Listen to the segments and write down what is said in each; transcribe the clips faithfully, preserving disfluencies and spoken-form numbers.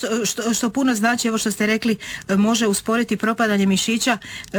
što, što, što puno znači, evo što ste rekli, može usporiti propadanje mišića. E,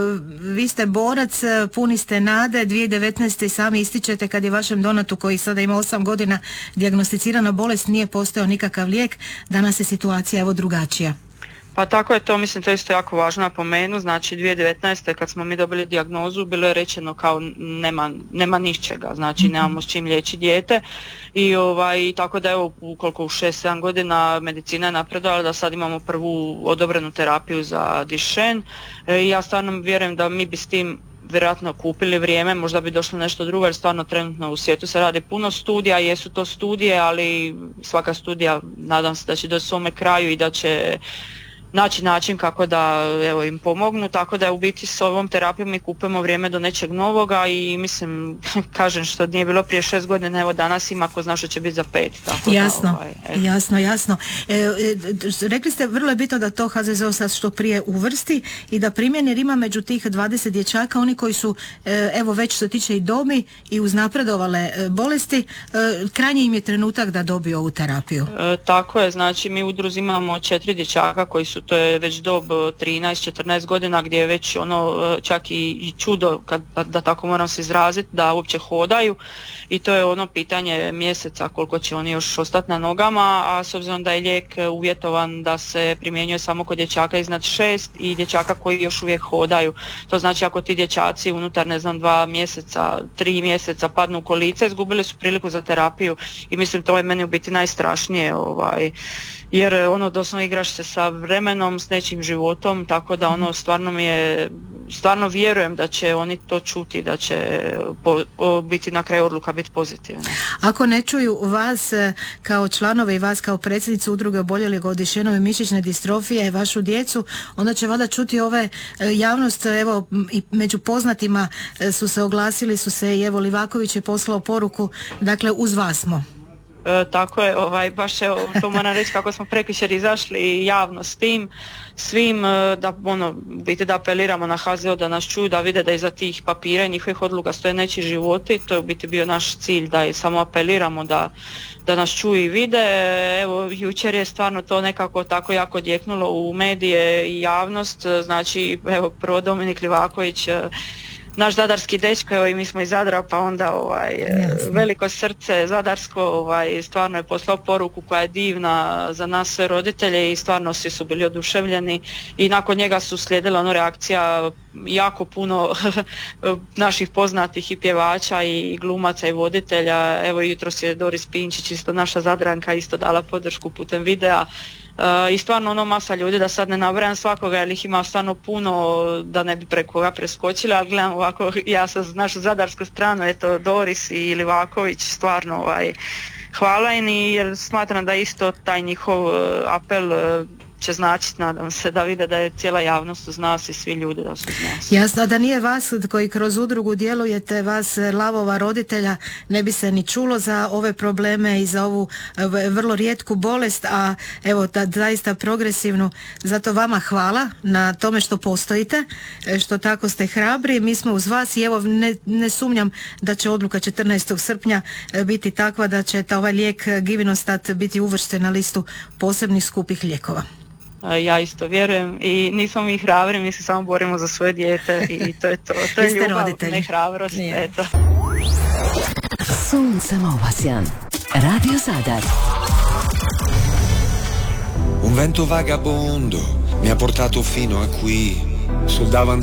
vi ste borac, puni ste nade, dvije tisuće devetnaeste. sami ističete kad je vašem Donatu, koji sada ima osam godina, dijagnosticirana bolest, nije postojao nikakav lijek. Danas je situacija evo drugačija. Pa tako je to, mislim, to je isto jako važno napomenuti. Znači dvije tisuće devetnaeste. kad smo mi dobili dijagnozu, bilo je rečeno kao nema, nema ničega, znači nemamo s čim liječiti dijete. I ovaj, tako da evo, ukoliko u šest sedam godina medicina je napredovala, da sad imamo prvu odobrenu terapiju za Duchenne. I ja stvarno vjerujem da mi bi s tim vjerojatno kupili vrijeme, možda bi došlo nešto drugo, jer stvarno trenutno u svijetu se radi puno studija, jesu to studije, ali svaka studija nadam se da će doći svome kraju i da će naći način kako da evo, im pomognu, tako da u biti s ovom terapijom mi kupujemo vrijeme do nečeg novoga i mislim, kažem što nije bilo prije šest godina, evo danas ima ko zna što će biti za pet. Tako jasno, da, ovaj, jasno, jasno. E, e, rekli ste vrlo je bitno da to H Z Z O sad što prije uvrsti i da primjeni, jer ima među tih dvadeset dječaka oni koji su e, evo već što se tiče i dobi i uznapredovale e, bolesti, e, krajnji im je trenutak da dobiju ovu terapiju. E, tako je, znači mi u udruzi imamo četiri dječaka koji su, to je već dob trinaest četrnaest godina gdje je već ono čak i, i čudo, kad, da, da tako moram se izraziti, da uopće hodaju i to je ono pitanje mjeseca koliko će oni još ostati na nogama, a s obzirom da je lijek uvjetovan da se primjenjuje samo kod dječaka iznad šest i dječaka koji još uvijek hodaju. To znači ako ti dječaci unutar ne znam dva mjeseca, tri mjeseca padnu u kolica, izgubili su priliku za terapiju i mislim to je meni u biti najstrašnije, ovaj, jer ono doslovno igraš se sa vremenom, s nečim životom, tako da ono stvarno mi je, stvarno vjerujem da će oni to čuti, da će po, po, biti na kraju odluka biti pozitivna. Ako ne čuju vas kao članove i vas kao predsjednicu udruge oboljelih od Duchennove mišićne distrofije i vašu djecu, onda će valjda čuti ove javnost, evo i među poznatima su se oglasili, su se i evo Livaković je poslao poruku, dakle uz vas smo. E, tako je, ovaj, baš evo, to moram reći kako smo prekjučer izašli javno s tim, svim da ono, biti da apeliramo na H Z O da nas čuju, da vide da iza tih papira i njihovih odluka stoje nečiji životi, to je u biti bio naš cilj, da samo apeliramo da, da nas čuju i vide. Evo, jučer je stvarno to nekako tako jako odjeknulo u medije i javnost, znači evo prvo Dominik Livaković, naš zadarski dečko, evo i mi smo iz Zadra, pa onda ovaj, veliko srce zadarsko, ovaj, stvarno je poslao poruku koja je divna za nas sve roditelje i stvarno svi su bili oduševljeni i nakon njega su slijedila ono reakcija jako puno naših poznatih i pjevača i glumaca i voditelja. Evo jutros je Doris Pinčić, isto naša Zadranka, isto dala podršku putem videa. Uh, i stvarno ono masa ljudi, da sad ne nabrajam svakoga jer ih ima stvarno puno da ne bi preko koga preskočila, ali gledam ovako ja sa našu zadarsku stranu, eto Doris i Livaković, stvarno ovaj, hvala im jer smatram da isto taj njihov uh, apel uh, će značiti, nadam se, da vide da je cijela javnost uz nas i svi ljudi da su uz nas. Jasno, da nije vas koji kroz udrugu djelujete, vas lavova roditelja, ne bi se ni čulo za ove probleme i za ovu vrlo rijetku bolest, a evo da zaista progresivnu. Zato vama hvala na tome što postojite, što tako ste hrabri, mi smo uz vas i evo ne, ne sumnjam da će odluka četrnaestog srpnja biti takva da će ta ovaj lijek Givinostat biti uvršten na listu posebnih skupih lijekova. Ja isto vjerujem i nismo mi hrabri, mi se samo borimo za svoje dijete i to je to. To je ljubav, ne hrabrost. Eto. Suncem Ovasjan, Radio Zadar. Un vento vagabondo mi ha portato fino a qui, sul davanzale